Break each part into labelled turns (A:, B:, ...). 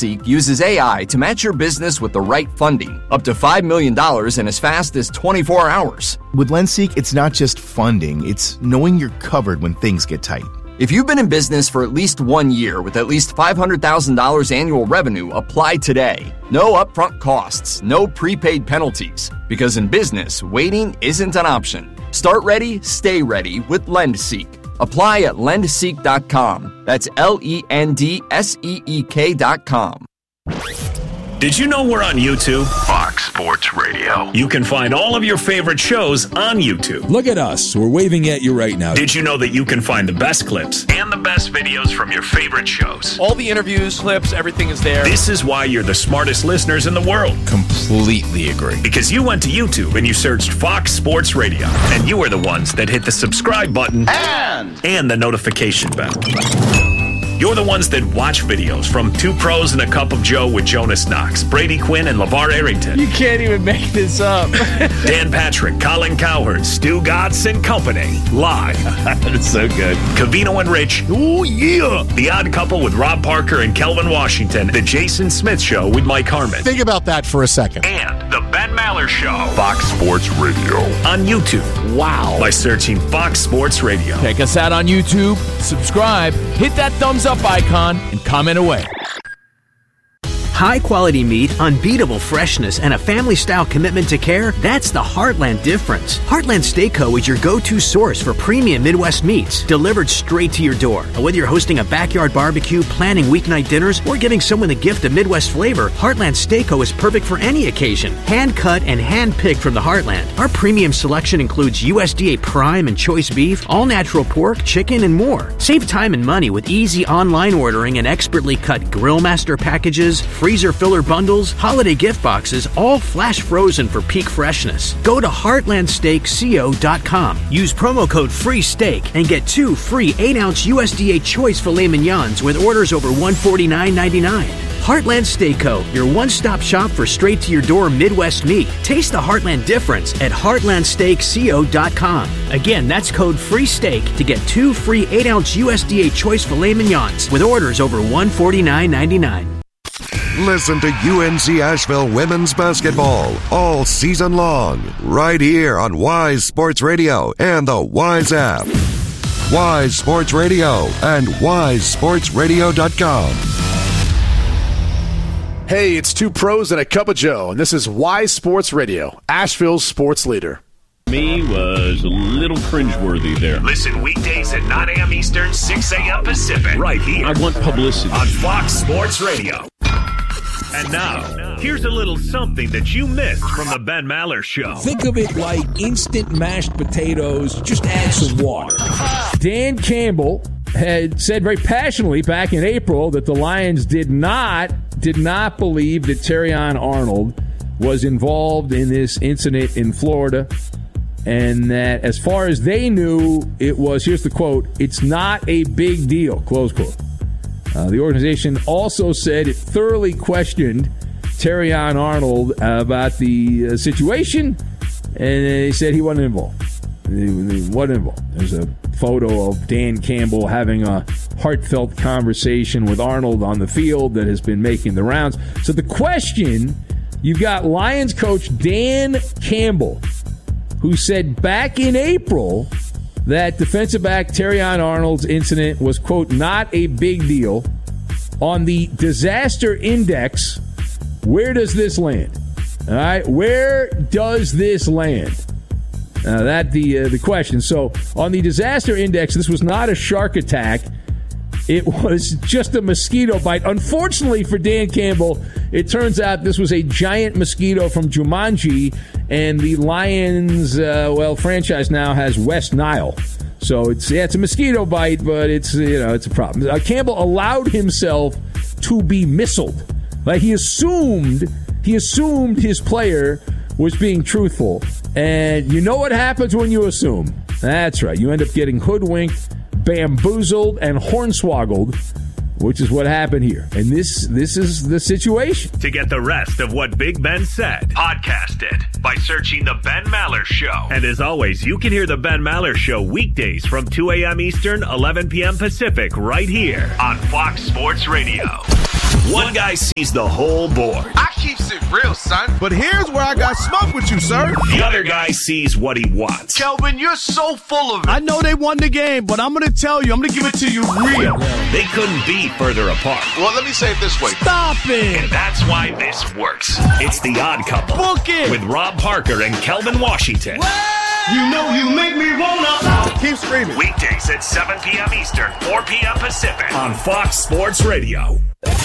A: LendSeek uses AI to match your business with the right funding, up to $5 million in as fast as 24 hours.
B: With LendSeek, it's not just funding, it's knowing you're covered when things get tight.
A: If you've been in business for at least 1 year with at least $500,000 annual revenue, apply today. No upfront costs, no prepaid penalties. Because in business, waiting isn't an option. Start ready, stay ready with LendSeek. Apply at lendseek.com. That's LENDSEEK.com.
C: Did you know we're on YouTube?
D: Fox Sports Radio.
C: You can find all of your favorite shows on YouTube.
E: Look at us. We're waving at you right now.
C: Did you know that you can find the best clips and the best videos from your favorite shows?
F: All the interviews, clips, everything is there.
C: This is why you're the smartest listeners in the world.
E: Completely agree.
C: Because you went to YouTube and you searched Fox Sports Radio. And you are the ones that hit the subscribe button and the notification bell. You're the ones that watch videos from Two Pros and a Cup of Joe with Jonas Knox, Brady Quinn, and LeVar Arrington.
F: You can't even make this up.
C: Dan Patrick, Colin Cowherd, Stu Gatz and Company. Live.
F: That's so good.
C: Covino and Rich.
F: Oh, yeah.
C: The Odd Couple with Rob Parker and Kelvin Washington. The Jason Smith Show with Mike Harmon.
G: Think about that for a second.
C: And The Ben Maller Show.
D: Fox Sports Radio.
C: On YouTube.
F: Wow.
C: By searching Fox Sports Radio.
H: Check us out on YouTube. Subscribe. Hit that thumbs up icon and comment away.
I: High-quality meat, unbeatable freshness, and a family-style commitment to care, that's the Heartland difference. Heartland Steak Co. is your go-to source for premium Midwest meats, delivered straight to your door. And whether you're hosting a backyard barbecue, planning weeknight dinners, or giving someone the gift of Midwest flavor, Heartland Steak Co. is perfect for any occasion. Hand-cut and hand-picked from the Heartland. Our premium selection includes USDA prime and choice beef, all-natural pork, chicken, and more. Save time and money with easy online ordering and expertly cut Grill Master packages, freezer filler bundles, holiday gift boxes, all flash frozen for peak freshness. Go to heartlandsteakco.com. Use promo code FREESTEAK and get 2 free 8-ounce USDA choice filet mignons with orders over $149.99. Heartland Steak Co., your one-stop shop for straight-to-your-door Midwest meat. Taste the Heartland difference at heartlandsteakco.com. Again, that's code FREESTEAK to get 2 free 8-ounce USDA choice filet mignons with orders over $149.99.
J: Listen to UNC Asheville women's basketball all season long, right here on Wise Sports Radio and the Wise app. Wise Sports Radio and wisesportsradio.com.
G: Hey, it's Two Pros and a Cup of Joe, and this is Wise Sports Radio, Asheville's sports leader.
K: Me was a little cringeworthy there.
C: Listen weekdays at 9 a.m. Eastern, 6 a.m. Pacific. Right here.
K: I want publicity.
C: On Fox Sports Radio. And now, here's a little something that you missed from the Ben Maller Show.
E: Think of it like instant mashed potatoes. Just add some water. Dan Campbell had said very passionately back in April that the Lions did not believe that Terrion Arnold was involved in this incident in Florida, and that as far as they knew, it was, here's the quote, "it's not a big deal," close quote. The organization also said it thoroughly questioned Terrion Arnold about the situation, and they said he wasn't involved. He wasn't involved. There's a photo of Dan Campbell having a heartfelt conversation with Arnold on the field that has been making the rounds. So the question, you've got Lions coach Dan Campbell, who said back in April that defensive back Terrion Arnold's incident was, quote, not a big deal. On the disaster index, where does this land? All right, where does this land? That's the question. So on the disaster index, this was not a shark attack. It was just a mosquito bite. Unfortunately for Dan Campbell, it turns out this was a giant mosquito from Jumanji, and the Lions, franchise now has West Nile. So it's a mosquito bite, but it's a problem. Campbell allowed himself to be missiled. Like he assumed his player was being truthful. And you know what happens when you assume? That's right. You end up getting hoodwinked, bamboozled, and hornswoggled which is what happened here. And this is the situation.
C: To get the rest of what Big Ben said, podcast it by searching The Ben Maller Show. And as always, you can hear The Ben Maller Show weekdays from 2 a.m. Eastern, 11 p.m. Pacific, right here on Fox Sports Radio. One guy sees the whole board.
L: I keeps it real, son. But here's where I got smoke with you, sir.
C: The other guy sees what he wants.
L: Kelvin, you're so full of it. I know they won the game, but I'm going to tell you, I'm going to give it to you real.
C: They couldn't be further apart.
L: Well, let me say it this way. Stop it.
C: And that's why this works. It's The Odd Couple.
L: Book it.
C: With Rob Parker and Kelvin Washington.
L: You know you make me wanna. Keep screaming.
C: Weekdays at 7 p.m. Eastern, 4 p.m. Pacific on Fox Sports Radio.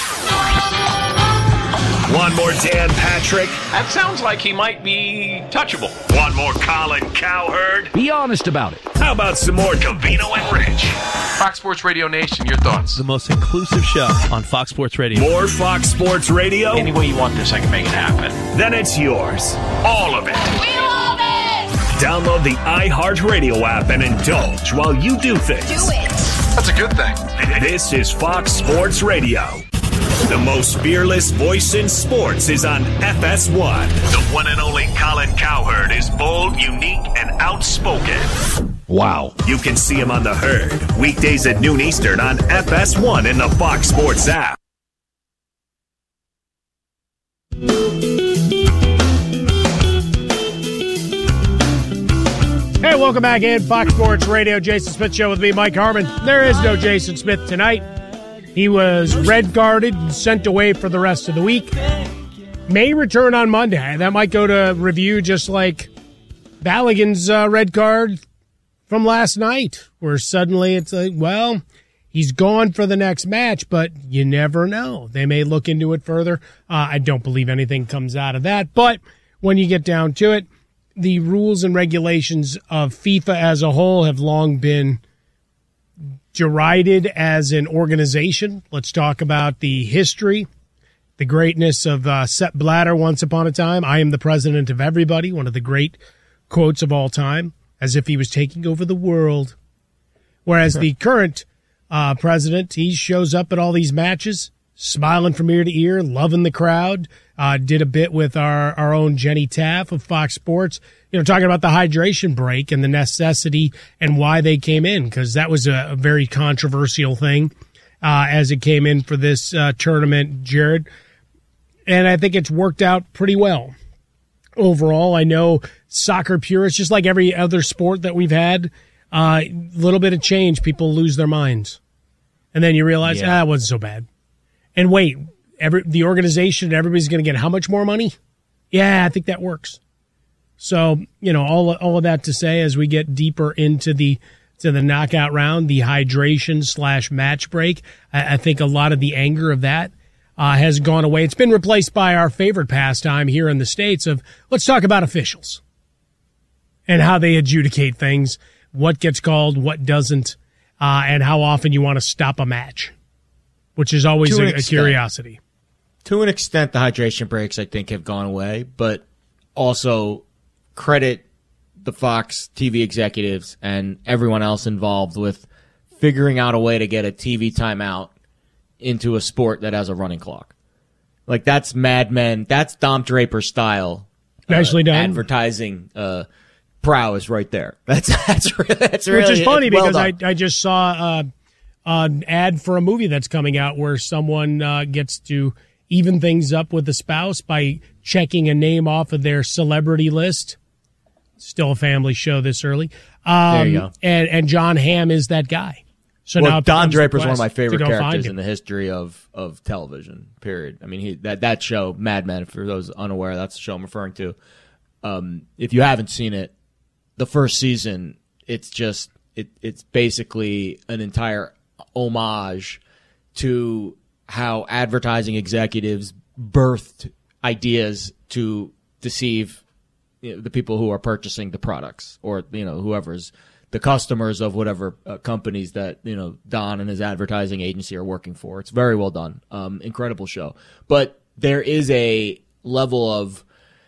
C: One more Dan Patrick.
F: That sounds like he might be touchable.
C: One more Colin Cowherd.
H: Be honest about it.
C: How about some more Covino and Rich?
L: Fox Sports Radio Nation, your thoughts?
M: The most inclusive show on Fox Sports Radio.
C: More Fox Sports Radio?
F: Any way you want this, I can make it happen.
C: Then it's yours. All of it.
N: We love it!
C: Download the iHeartRadio app and indulge while you do things.
N: Do it!
L: That's a good thing.
C: This is Fox Sports Radio. The most fearless voice in sports is on FS1. The one and only Colin Cowherd is bold, unique, and outspoken.
F: Wow.
C: You can see him on The Herd, weekdays at noon Eastern on FS1 and the Fox Sports app.
O: Hey, welcome back in Fox Sports Radio. Jason Smith Show with me, Mike Harmon. There is no Jason Smith tonight. He was red guarded and sent away for the rest of the week. May return on Monday. That might go to review just like Balogun's red card from last night, where suddenly it's like, well, he's gone for the next match, but you never know. They may look into it further. I don't believe anything comes out of that. But when you get down to it, the rules and regulations of FIFA as a whole have long been derided as an organization. Let's talk about the history, the greatness of Sepp Blatter once upon a time. I am the president of everybody, one of the great quotes of all time, as if he was taking over the world. Whereas the current president, he shows up at all these matches, smiling from ear to ear, loving the crowd. Did a bit with our own Jenny Taff of Fox Sports, talking about the hydration break and the necessity and why they came in, because that was a very controversial thing as it came in for this tournament, Jared. And I think it's worked out pretty well. Overall, I know soccer purists, just like every other sport that we've had, a little bit of change, people lose their minds. And then you realize, it wasn't so bad. And wait, the organization and everybody's going to get how much more money? Yeah, I think that works. So, all of that to say, as we get deeper into the knockout round, the hydration / match break, I think a lot of the anger of that has gone away. It's been replaced by our favorite pastime here in the States of let's talk about officials and how they adjudicate things, what gets called, what doesn't, and how often you want to stop a match, which is always a curiosity.
P: To an extent, the hydration breaks, I think, have gone away, but also credit the Fox TV executives and everyone else involved with figuring out a way to get a TV timeout into a sport that has a running clock. Like, that's Mad Men. That's Dom Draper style.
O: Nicely done.
P: Advertising prowess right there. That's really,
O: which is funny because
P: well
O: I just saw an ad for a movie that's coming out where someone gets to even things up with the spouse by checking a name off of their celebrity list. Still a family show this early.
P: There you go.
O: And John Hamm is that guy. So now
P: Don Draper is one of my favorite characters in the history of television, period. I mean, that show, Mad Men, for those unaware, that's the show I'm referring to. If you haven't seen it, the first season, it's just, it's basically an entire homage to how advertising executives birthed ideas to deceive the people who are purchasing the products, or whoever's the customers of whatever companies that Don and his advertising agency are working for. It's very well done, incredible show. But there is a level of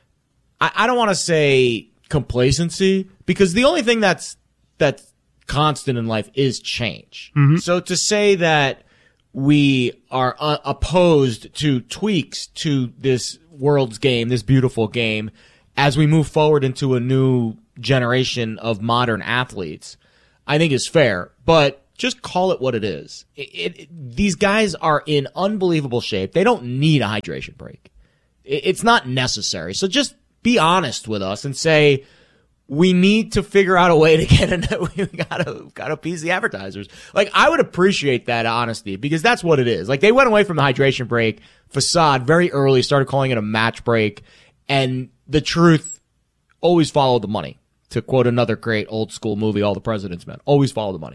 P: I don't want to say complacency, because the only thing that's constant in life is change. Mm-hmm. So to say that we are opposed to tweaks to this world's game, this beautiful game, as we move forward into a new generation of modern athletes, I think is fair. But just call it what it is. These guys are in unbelievable shape. They don't need a hydration break. It's not necessary. So just be honest with us and say, we need to figure out a way to get we gotta appease the advertisers. Like, I would appreciate that honesty, because that's what it is. Like, they went away from the hydration break facade very early, started calling it a match break, and the truth always followed the money. To quote another great old school movie, All the President's Men, always follow the money.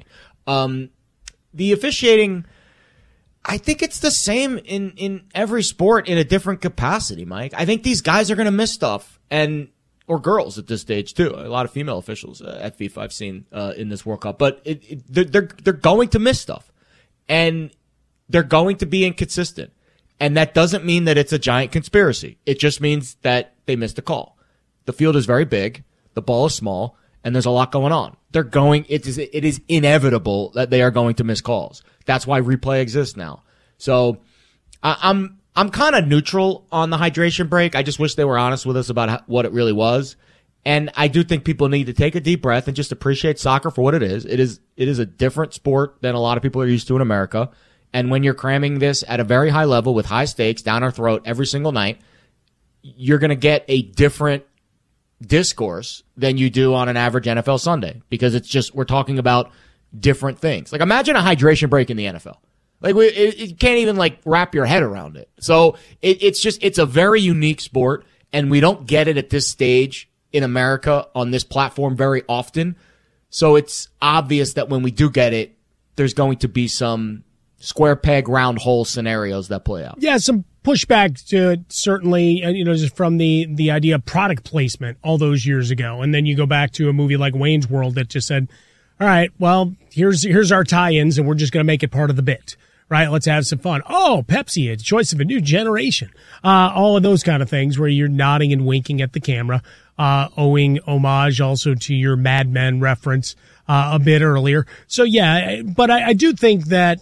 P: The officiating, I think it's the same in every sport in a different capacity, Mike. I think these guys are going to miss stuff, or girls at this stage too. A lot of female officials at FIFA I've seen in this World Cup, but they're going to miss stuff, and they're going to be inconsistent, and that doesn't mean that it's a giant conspiracy. It just means that they missed a call. The field is very big, the ball is small, and there's a lot going on. It is inevitable that they are going to miss calls. That's why replay exists now. So I'm kind of neutral on the hydration break. I just wish they were honest with us about what it really was. And I do think people need to take a deep breath and just appreciate soccer for what it is. It is a different sport than a lot of people are used to in America. And when you're cramming this at a very high level with high stakes down our throat every single night, you're going to get a different discourse than you do on an average NFL Sunday, because it's just, we're talking about different things. Like, imagine a hydration break in the NFL. Like, you can't even wrap your head around it. So it's a very unique sport, and we don't get it at this stage in America on this platform very often. So it's obvious that when we do get it, there's going to be some square peg, round hole scenarios that play out.
O: Yeah, some pushback to it, certainly, just from the idea of product placement all those years ago. And then you go back to a movie like Wayne's World that just said, all right, well, here's our tie-ins, and we're just going to make it part of the bit. Right? Let's have some fun. Oh, Pepsi, a choice of a new generation. All of those kind of things where you're nodding and winking at the camera, owing homage also to your Mad Men reference a bit earlier. So, yeah, but I do think that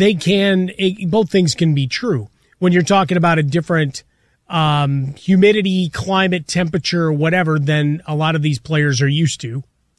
O: both things can be true. When you're talking about a different humidity, climate, temperature, whatever, than a lot of these players are used to,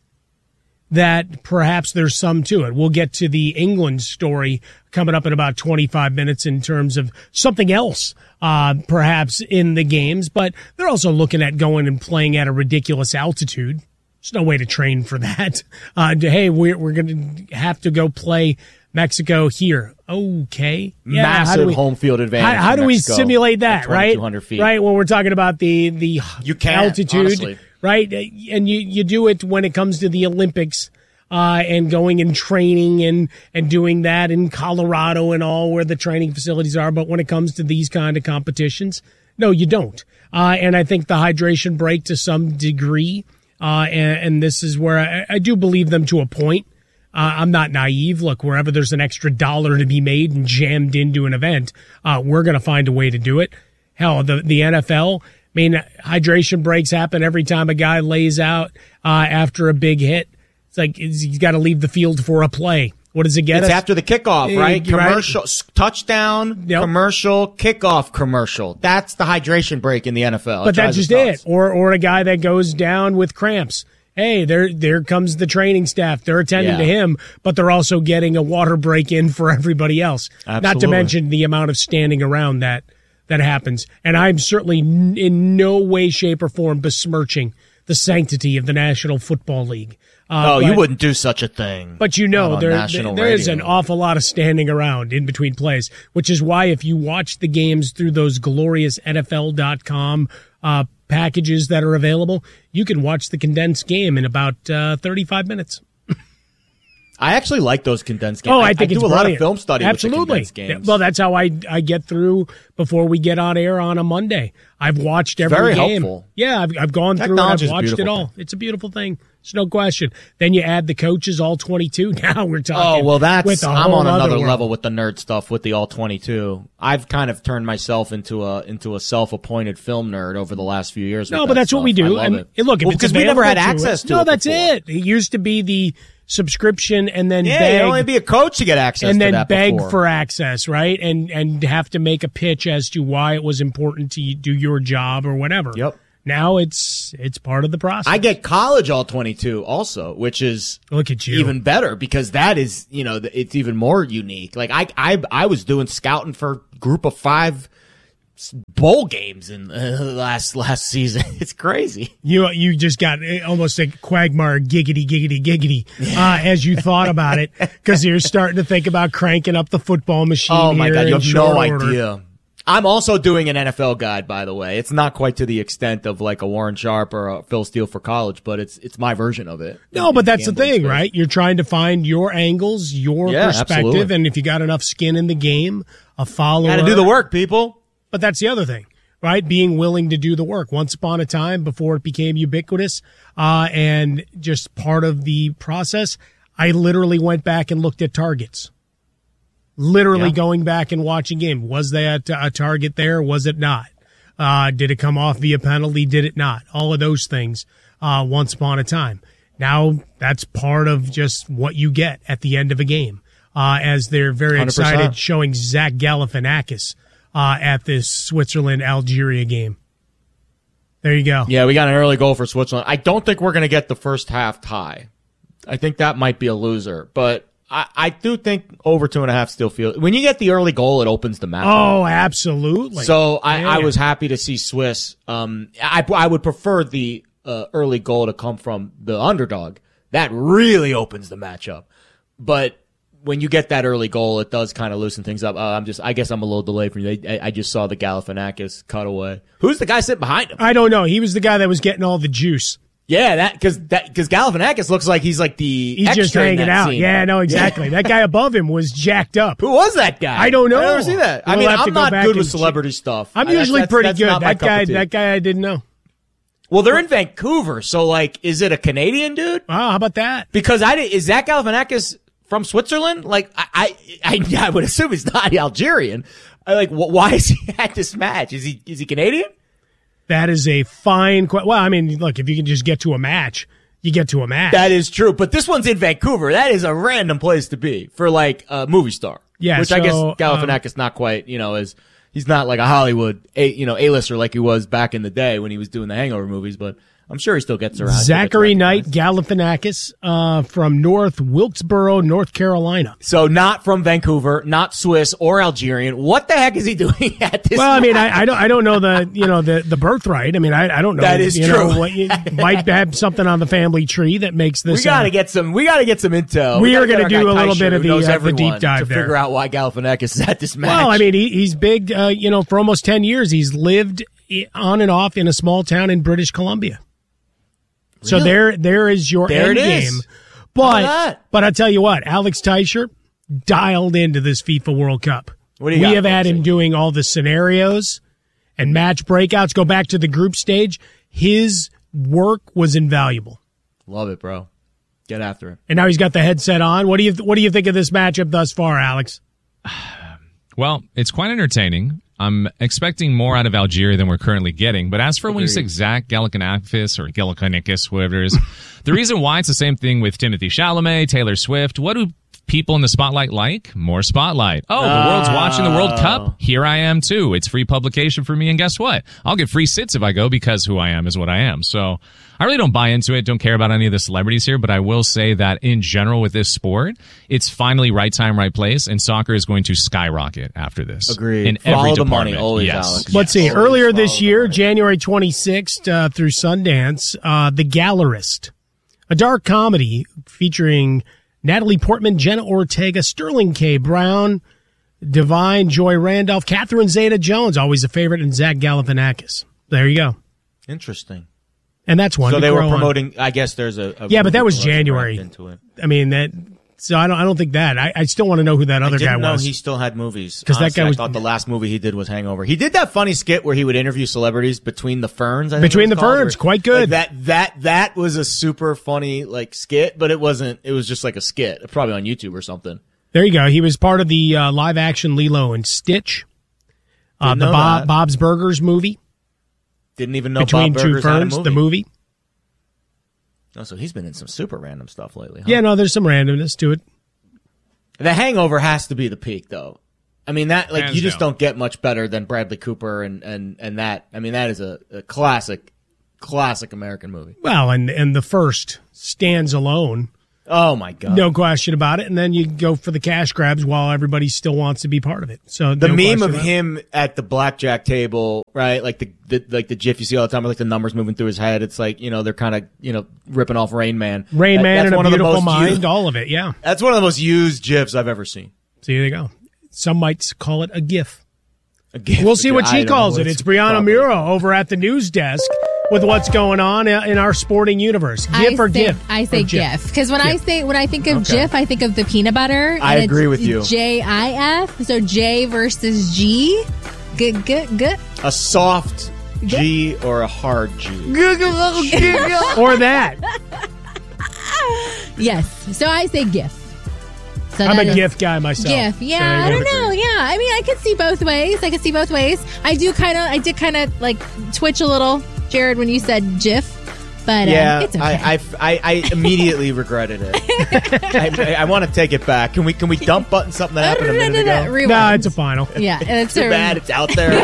O: that perhaps there's some to it. We'll get to the England story coming up in about 25 minutes in terms of something else, perhaps in the games, but they're also looking at going and playing at a ridiculous altitude. There's no way to train for that. Hey, we're going to have to go play Mexico here. Okay. Yeah,
P: massive home field advantage.
O: How do we simulate that, right?
P: 2,200 feet.
O: Right. When we're talking about the altitude.
P: Honestly.
O: Right? And you do it when it comes to the Olympics, and going and training and doing that in Colorado and all where the training facilities are. But when it comes to these kind of competitions, no, you don't. And I think the hydration break to some degree, and this is where I do believe them to a point. I'm not naive. Look, wherever there's an extra dollar to be made and jammed into an event, we're going to find a way to do it. Hell, the NFL, I mean, hydration breaks happen every time a guy lays out after a big hit. It's like he's got to leave the field for a play. What does it get us?
P: It's after the kickoff, right? Commercial, touchdown, commercial, kickoff commercial. That's the hydration break in the NFL.
O: But that's just it. Or a guy that goes down with cramps. Hey, there comes the training staff. They're attending to him, but they're also getting a water break in for everybody else.
P: Absolutely.
O: Not to mention the amount of standing around that happens. And I'm certainly in no way, shape, or form besmirching the sanctity of the National Football League.
P: You wouldn't do such a thing.
O: But there is an awful lot of standing around in between plays, which is why if you watch the games through those glorious NFL.com packages that are available, you can watch the condensed game in about 35 minutes.
P: I actually like those condensed games.
O: Oh, I think it's
P: do a
O: brilliant.
P: lot of film study
O: Absolutely.
P: with the condensed games.
O: Well, that's how I get through before we get on air on a Monday. I've watched every
P: Very
O: game.
P: helpful.
O: Yeah, I've gone through and I've watched it all. It's a beautiful thing. It's no question. Then you add the coaches, all 22. Now we're talking.
P: Oh, well, I'm on another
O: world.
P: level with the nerd stuff with the all 22. I've kind of turned myself into a self-appointed film nerd over the last few years.
O: No, but that's what we do. And look, if it's
P: because we never had access to it.
O: No, that's
P: before.
O: it. It used to be the subscription and then
P: you'd
O: beg,
P: only be a coach to get access
O: and
P: to
O: then
P: that
O: beg
P: before.
O: for access, right? And have to make a pitch as to why it was important to do your job or whatever.
P: Yep.
O: Now it's part of the process.
P: I get college all 22 also, which is
O: look at you
P: even better because that is, it's even more unique. Like I was doing scouting for Group of 5 bowl games in last season. It's crazy.
O: You just got almost a Quagmire giggity as you thought about it because you're starting to think about cranking up the football machine.
P: Oh my God, you have no
O: order.
P: idea. I'm also doing an NFL guide, by the way. It's not quite to the extent of like a Warren Sharp or a Phil Steele for college, but it's my version of it.
O: No, but that's the thing, right? You're trying to find your angles, your perspective,
P: absolutely.
O: And if you got enough skin in the game, a follower.
P: Got to do the work, people.
O: But that's the other thing, right? Being willing to do the work. Once upon a time, before it became ubiquitous and just part of the process, I literally went back and looked at targets. Literally going back and watching game. Was there a target there? Was it not? Did it come off via penalty? Did it not? All of those things once upon a time. Now that's part of just what you get at the end of a game. As they're very
P: 100%.
O: excited showing Zach Galifianakis at this Switzerland-Algeria game. There you go.
P: Yeah, we got an early goal for Switzerland. I don't think we're going to get the first half tie. I think that might be a loser, but I do think over 2.5 still feels. When you get the early goal, it opens the match.
O: Oh, absolutely.
P: So I was happy to see Swiss. I would prefer the early goal to come from the underdog. That really opens the matchup. But when you get that early goal, it does kind of loosen things up. I guess I'm a little delayed from you. I just saw the Galifianakis cutaway. Who's the guy sitting behind him?
O: I don't know. He was the guy that was getting all the juice.
P: Yeah, because Galifianakis looks like he's like
O: he's just hanging out.
P: Scene.
O: Yeah, no, exactly. That guy above him was jacked up.
P: Who was that guy?
O: I don't know.
P: I never see that. I mean, I'm not good with celebrity stuff.
O: I'm usually pretty good.
P: That
O: guy I didn't know.
P: Well, they're in Vancouver, so like, is it a Canadian dude?
O: Oh, how about that?
P: Because is Zach Galifianakis from Switzerland? Like, I would assume he's not Algerian. Why is he at this match? Is he Canadian?
O: That is a fine question. Well, I mean, look, if you can just get to a match, you get to a match.
P: That is true, but this one's in Vancouver. That is a random place to be for like a movie star.
O: Yeah,
P: which I guess Galifianakis not quite, he's not like a Hollywood, A-lister like he was back in the day when he was doing the Hangover movies, but I'm sure he still gets around.
O: Zachary Knight Galifianakis from North Wilkesboro, North Carolina.
P: So not from Vancouver, not Swiss or Algerian. What the heck is he doing at this?
O: Well, I mean, I don't know the birthright. I mean, I don't know.
P: That is true.
O: Might have something on the family tree that makes this.
P: We got to get some intel.
O: We are going to do a little bit of the deep dive
P: to figure out why Galifianakis is at this match.
O: Well, I mean, he's big. For almost 10 years, he's lived on and off in a small town in British Columbia. So there is your end game. But I tell you what, Alex Teicher dialed into this FIFA World Cup. We have had him doing all the scenarios and match breakouts. Go back to the group stage. His work was invaluable.
P: Love it, bro. Get after it.
O: And now he's got the headset on. What do you think of this matchup thus far, Alex?
N: Well, it's quite entertaining. I'm expecting more out of Algeria than we're currently getting. But as for when you say Zach Galifianakis or Galifianakis, whatever it is, the reason why it's the same thing with Timothée Chalamet, Taylor Swift, what do people in the spotlight like? More spotlight. Oh, the world's watching the World Cup. Here I am, too. It's free publication for me, and guess what? I'll get free sits if I go because who I am is what I am. So I really don't buy into it, don't care about any of the celebrities here, but I will say that in general with this sport, it's finally right time, right place, and soccer is going to skyrocket after this.
P: Agreed.
N: In
P: Follow
N: every
P: the
N: department.
P: money, always,
N: yes.
P: Alex.
O: Let's see. Earlier this year, January 26th through Sundance, The Gallerist, a dark comedy featuring Natalie Portman, Jenna Ortega, Sterling K. Brown, Divine, Joy Randolph, Catherine Zeta-Jones, always a favorite, and Zach Galifianakis. There you go.
P: Interesting.
O: And that's one.
P: So they were promoting. I guess there's a
O: yeah, but that was January.
P: Into it.
O: I mean that. So I don't think that. I still want to know who that other guy was.
P: I didn't know he still had movies.
O: Because that guy was.
P: I thought the last movie he did was Hangover. He did that funny skit where he would interview celebrities between the ferns.
O: Between the ferns, quite good.
P: Like that was a super funny skit, but it wasn't. It was just like a skit, probably on YouTube or something.
O: There you go. He was part of the live action Lilo and Stitch, the Bob's Burgers movie.
P: Didn't even know
O: Between
P: Bob
O: Two
P: Burgers had a
O: Ferns, the movie.
P: Oh, so he's been in some super random stuff lately, huh?
O: Yeah, no, there's some randomness to it.
P: The Hangover has to be the peak, though. I mean, that like
N: Hands
P: you just
N: down.
P: don't get much better than Bradley Cooper and that. I mean, that is a classic American movie.
O: Well, and the first stands alone.
P: Oh, my God.
O: No question about it. And then you go for the cash grabs while everybody still wants to be part of it. So
P: the
O: no
P: meme of
O: question
P: him at the blackjack table, right? Like the GIF you see all the time, like the numbers moving through his head. It's like, they're kind of, ripping off Rain Man.
O: Rain Man and A Beautiful Mind,
P: used,
O: all of it, yeah.
P: That's one of the most used GIFs I've ever seen.
O: So there you go. Some might call it a GIF.
P: A GIF.
O: We'll see what she calls it. It's Brianna Muro over at the news desk with what's going on in our sporting universe. GIF or GIF?
Q: I say GIF. Because when I think of GIF, I think of the peanut butter.
P: I agree with you.
Q: JIF. So J versus G. Good.
P: A soft G or a hard G.
O: Or that.
Q: Yes. So I say GIF. So
O: I'm a GIF guy myself.
Q: GIF, yeah. I don't know. Yeah, I mean, I could see both ways. I did kind of like twitch a little, Jared, when you said GIF, but
P: yeah,
Q: it's okay.
P: I immediately regretted it. I want to take it back. Can we dump button something that happened a minute ago?
Q: Rewind.
O: No, it's a final.
Q: Yeah, it's
P: too bad. It's out there.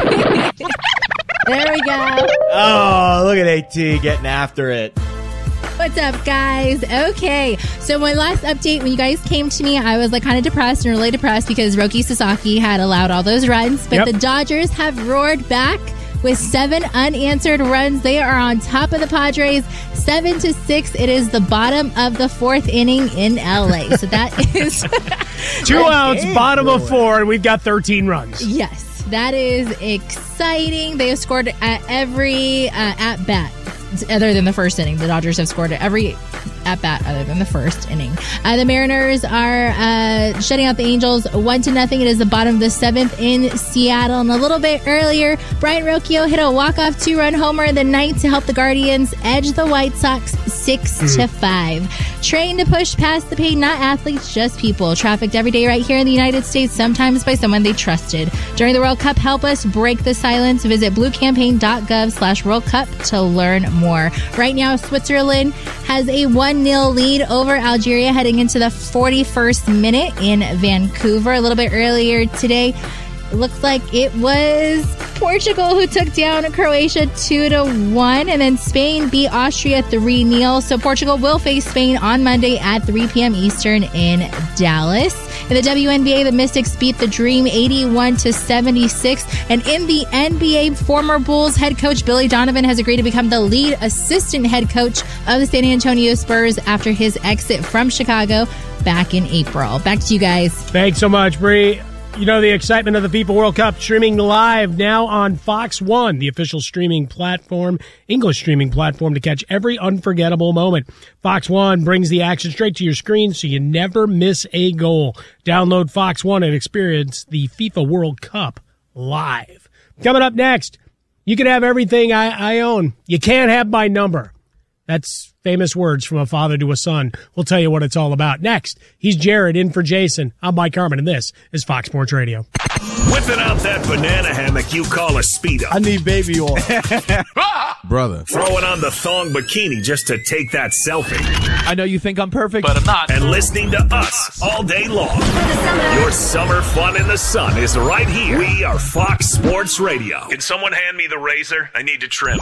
Q: There we go.
P: Oh, look at AT getting after it.
Q: What's up, guys? Okay, so my last update, when you guys came to me, I was like kind of depressed and really depressed because Roki Sasaki had allowed all those runs, but the Dodgers have roared back with 7 unanswered runs. They are on top of the Padres, 7-6. It is the bottom of the 4th inning in LA. So that is
O: 2 outs, bottom of 4, and we've got 13 runs.
Q: Yes, that is exciting. They have scored at every at bat. Other than the first inning, the Dodgers have scored at every at-bat other than the first inning. The Mariners are shutting out the Angels 1-0. It is the bottom of the 7th in Seattle. And a little bit earlier, Brian Rocchio hit a walk-off 2-run homer in the 9th to help the Guardians edge the White Sox 6-5. Trained to push past the pain, not athletes, just people. Trafficked every day right here in the United States, sometimes by someone they trusted. During the World Cup, help us break the silence. Visit bluecampaign.gov/World Cup to learn more. Right now, Switzerland has a 1-0 lead over Algeria heading into the 41st minute in Vancouver. A little bit earlier today, it looks like it was Portugal who took down Croatia 2-1, and then Spain beat Austria 3-0. So Portugal will face Spain on Monday at 3 p.m. Eastern in Dallas. In the WNBA, the Mystics beat the Dream 81-76. And in the NBA, former Bulls head coach Billy Donovan has agreed to become the lead assistant head coach of the San Antonio Spurs after his exit from Chicago back in April. Back to you guys.
O: Thanks so much, Bree. You know the excitement of the FIFA World Cup streaming live now on Fox One, the official streaming platform, English streaming platform to catch every unforgettable moment. Fox One brings the action straight to your screen so you never miss a goal. Download Fox One and experience the FIFA World Cup live. Coming up next, you can have everything I own. You can't have my number. That's famous words from a father to a son. We'll tell you what it's all about. Next, he's Jared in for Jason. I'm Mike Harmon, and this is Fox Sports Radio.
C: Whipping out that banana hammock you call a Speedo.
L: I need baby oil.
R: Brother.
C: Throwing on the thong bikini just to take that selfie.
H: I know you think I'm perfect,
K: but I'm not.
C: And listening to us all day long. Your summer fun in the sun is right here. We are Fox Sports Radio. Can someone hand me the razor? I need to trim.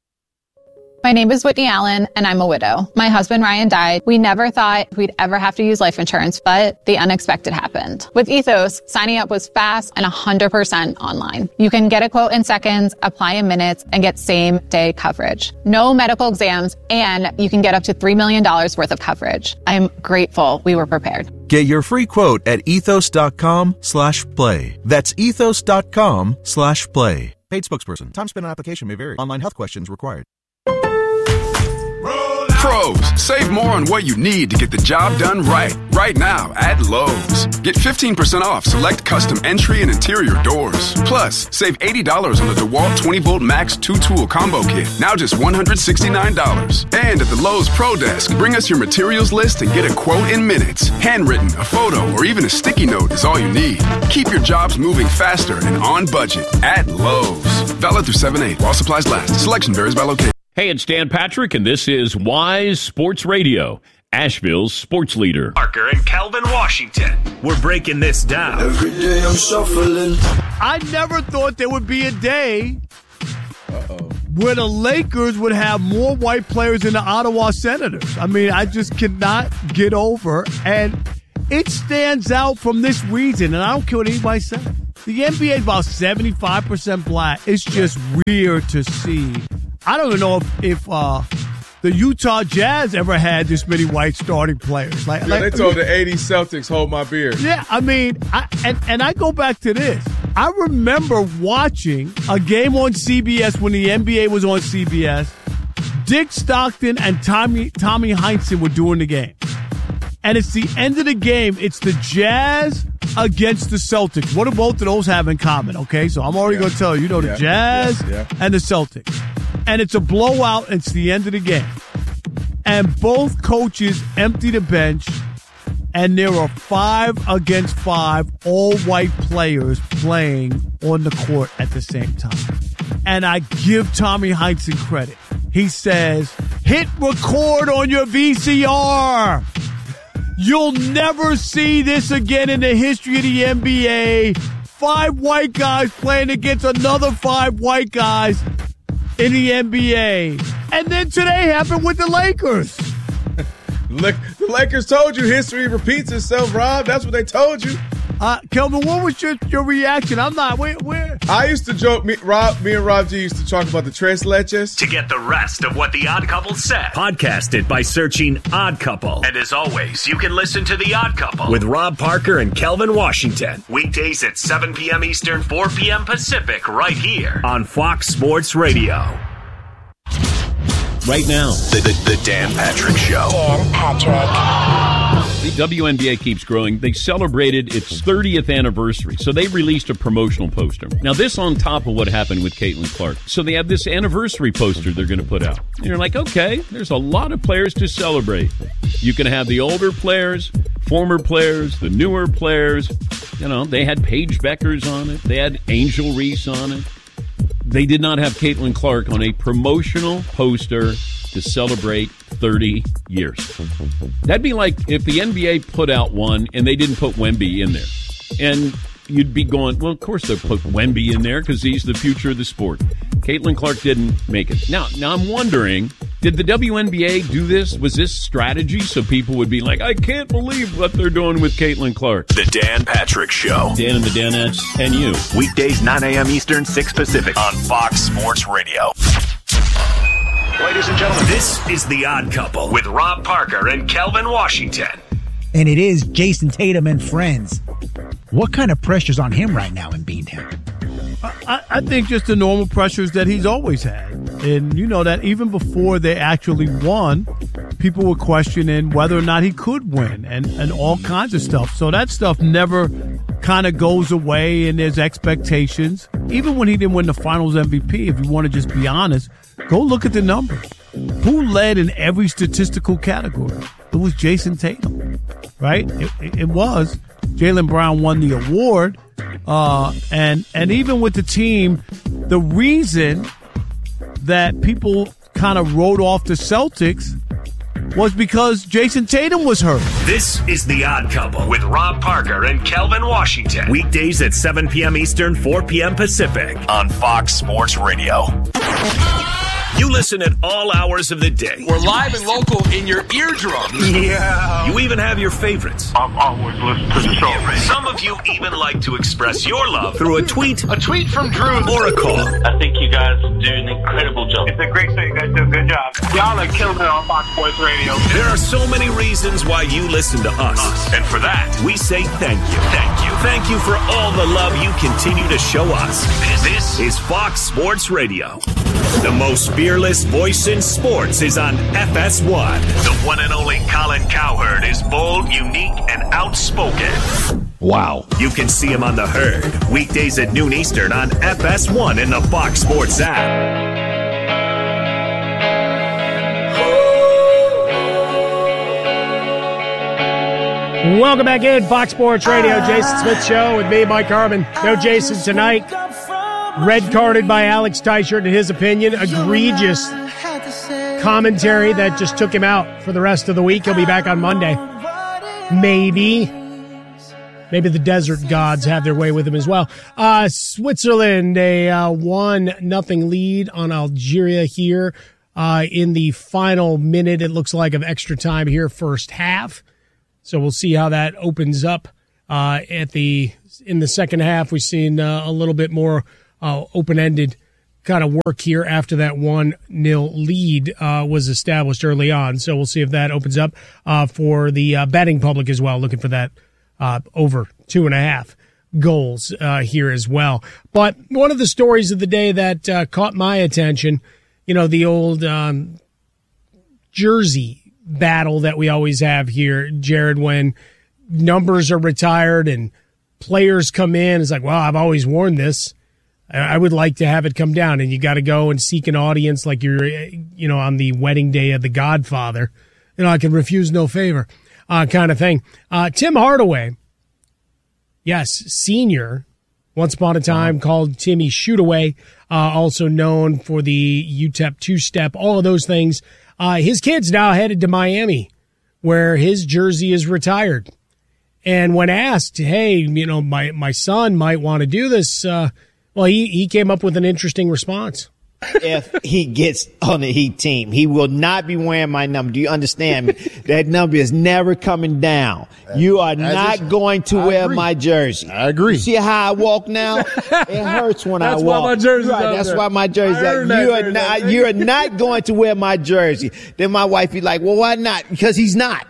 S: My name is Whitney Allen, and I'm a widow. My husband, Ryan, died. We never thought we'd ever have to use life insurance, but the unexpected happened. With Ethos, signing up was fast and 100% online. You can get a quote in seconds, apply in minutes, and get same-day coverage. No medical exams, and you can get up to $3 million worth of coverage. I'm grateful we were prepared.
B: Get your free quote at ethos.com/play. That's ethos.com/play. Paid spokesperson. Time spent on application may vary. Online health questions required.
T: Pros, save more on what you need to get the job done right. Right now at Lowe's. Get 15% off select custom entry and interior doors. Plus, save $80 on the DeWalt 20-volt Max 2-tool combo kit. Now just $169. And at the Lowe's Pro Desk, bring us your materials list and get a quote in minutes. Handwritten, a photo, or even a sticky note is all you need. Keep your jobs moving faster and on budget at Lowe's. Valid through 7/8 while supplies last. Selection varies by location.
K: Hey, it's Dan Patrick, and this is Wise Sports Radio, Asheville's sports leader.
C: Parker and Calvin Washington. We're breaking this down.
L: Every day I'm shuffling. I never thought there would be a day where the Lakers would have more white players than the Ottawa Senators. I mean, I just cannot get over. And it stands out from this reason, and I don't care what anybody says. The NBA is about 75% black. It's just weird to see. I don't even know if the Utah Jazz ever had this many white starting players.
R: They told the 80 Celtics, hold my beer.
L: Yeah, I mean, I go back to this. I remember watching a game on CBS when the NBA was on CBS. Dick Stockton and Tommy Heinsohn were doing the game. And it's the end of the game. It's the Jazz against the Celtics. What do both of those have in common? Okay, so I'm already going to tell you. The Jazz and the Celtics. And it's a blowout. It's the end of the game. And both coaches empty the bench. And there are 5 against 5 all-white players playing on the court at the same time. And I give Tommy Heinsohn credit. He says, hit record on your VCR. You'll never see this again in the history of the NBA. 5 white guys playing against another 5 white guys in the NBA. And then today happened with the Lakers.
R: Look, the Lakers told you history repeats itself, Rob. That's what they told you.
L: Kelvin, what was your reaction? I'm not. Where?
R: I used to joke. Me and Rob G used to talk about the Tres Leches.
C: To get the rest of what the Odd Couple said, podcast it by searching Odd Couple. And as always, you can listen to the Odd Couple with Rob Parker and Kelvin Washington weekdays at 7 p.m. Eastern, 4 p.m. Pacific, right here on Fox Sports Radio.
K: Right now,
C: the Dan Patrick Show.
U: Dan Patrick.
K: The WNBA keeps growing. They celebrated its 30th anniversary, so they released a promotional poster. Now, this on top of what happened with Caitlin Clark. So they have this anniversary poster they're going to put out. And you're like, okay, there's a lot of players to celebrate. You can have the older players, former players, the newer players. You know, they had Paige Beckers on it. They had Angel Reese on it. They did not have Caitlin Clark on a promotional poster to celebrate 30 years. That'd be like if the NBA put out one and they didn't put Wemby in there. And you'd be going, well, of course they'll put Wemby in there because he's the future of the sport. Caitlin Clark didn't make it. Now I'm wondering, did the WNBA do this? Was this strategy so people would be like, I can't believe what they're doing with Caitlin Clark?
C: The Dan Patrick Show.
K: Dan and the Danettes and you.
C: Weekdays 9 a.m. Eastern, 6 Pacific on Fox Sports Radio. Ladies and gentlemen, this is The Odd Couple with Rob Parker and Kelvin Washington.
V: And it is Jason Tatum and friends. What kind of pressure's on him right now in Beantown?
L: I think just the normal pressures that he's always had. And you know that even before they actually won, people were questioning whether or not he could win and all kinds of stuff. So that stuff never kind of goes away, and there's expectations. Even when he didn't win the Finals MVP, if you want to just be honest, go look at the numbers. Who led in every statistical category? It was Jason Tatum, right? It was. Jaylen Brown won the award. And even with the team, the reason that people kind of wrote off the Celtics was because Jason Tatum was hurt.
C: This is The Odd Couple with Rob Parker and Kelvin Washington. Weekdays at 7 p.m. Eastern, 4 p.m. Pacific on Fox Sports Radio. You listen at all hours of the day.
W: We're live and local in your eardrum.
C: Yeah. You even have your favorites.
X: I'm always listening to the show.
C: Some of you even like to express your love through a tweet.
X: A tweet from Drew.
C: Or a call.
Y: I think you guys do an incredible job.
X: It's a great show. You guys do a good job. Y'all are killing it on Fox Sports Radio.
C: There are so many reasons why you listen to us. And for that, we say thank you. Thank you. Thank you for all the love you continue to show us. This is Fox Sports Radio. The most fearless voice in sports is on FS1. The one and only Colin Cowherd is bold, unique, and outspoken.
K: Wow.
C: You can see him on The Herd, weekdays at noon Eastern on FS1 in the Fox Sports app.
O: Welcome back in, Fox Sports Radio, Jason Smith Show with me, Mike Harmon. No Jason tonight. Red carded by Alex Teichert, in his opinion. Egregious commentary that just took him out for the rest of the week. He'll be back on Monday. Maybe the desert gods have their way with him as well. Switzerland, a 1-0 lead on Algeria here in the final minute, it looks like, of extra time here, first half. So we'll see how that opens up in the second half. We've seen a little bit more open-ended kind of work here after that 1-0 lead was established early on. So we'll see if that opens up for the betting public as well, looking for that over 2.5 goals here as well. But one of the stories of the day that caught my attention, the old jersey battle that we always have here, Jared, when numbers are retired and players come in. It's like, well, I've always worn this. I would like to have it come down, and you got to go and seek an audience like you're, on the wedding day of The Godfather. I can refuse no favor, kind of thing. Tim Hardaway, yes, senior, once upon a time called Timmy Shootaway, also known for the UTEP two-step, all of those things. His kid's now headed to Miami, where his jersey is retired. And when asked, hey, my son might want to do this, well, he came up with an interesting response.
A: If he gets on the Heat team, he will not be wearing my number. Do you understand me? That number is never coming down. You are not going to wear my jersey.
R: I agree.
A: See how I walk now? It hurts when I walk.
R: That's why my jersey's
A: That's why my jersey's you are not going to wear my jersey. Then my wife be like, well, why not? Because he's not.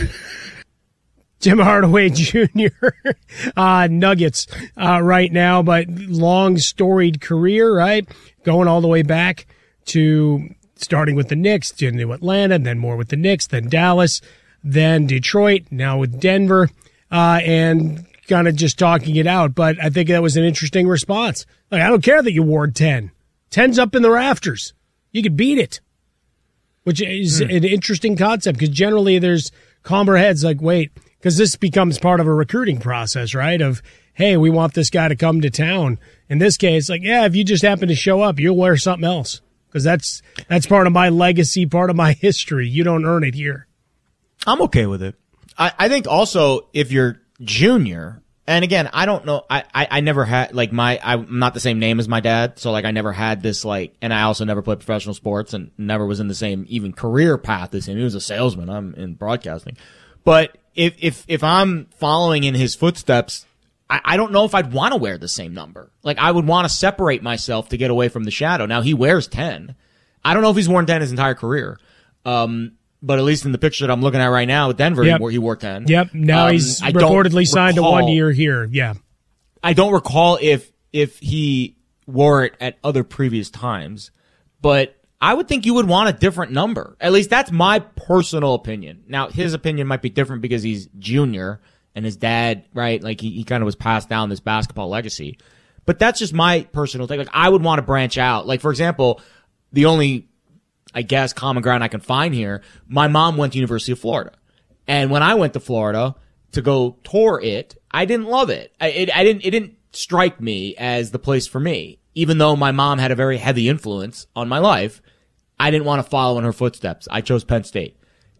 O: Tim Hardaway Jr., Nuggets right now, but long storied career, right? Going all the way back to starting with the Knicks, to Atlanta, then more with the Knicks, then Dallas, then Detroit, now with Denver, and kind of just talking it out. But I think that was an interesting response. Like, I don't care that you wore 10. 10's up in the rafters. You could beat it, which is an interesting concept because generally there's calmer heads like, wait, because this becomes part of a recruiting process, right? Of, hey, we want this guy to come to town. In this case, like, yeah, if you just happen to show up, you'll wear something else. Because that's part of my legacy, part of my history. You don't earn it here.
P: I'm okay with it. I think also if you're junior, and again, I don't know, I never had, like, I'm not the same name as my dad, so, like, I never had this, like, and I also never played professional sports and never was in the same even career path as him. He was a salesman. I'm in broadcasting. But if I'm following in his footsteps, I don't know if I'd want to wear the same number. Like, I would want to separate myself to get away from the shadow. Now, he wears 10. I don't know if he's worn 10 his entire career. But at least in the picture that I'm looking at right now with Denver, he wore 10.
O: Yep. Now he's reportedly signed to 1 year here. Yeah.
P: I don't recall if he wore it at other previous times, but I would think you would want a different number. At least that's my personal opinion. Now, his opinion might be different because he's junior and his dad, right? Like, he kind of was passed down this basketball legacy. But that's just my personal thing. Like, I would want to branch out. Like, for example, the only, I guess, common ground I can find here, my mom went to University of Florida. And when I went to Florida to go tour it, I didn't love it. It didn't strike me as the place for me. Even though my mom had a very heavy influence on my life, I didn't want to follow in her footsteps. I chose Penn State.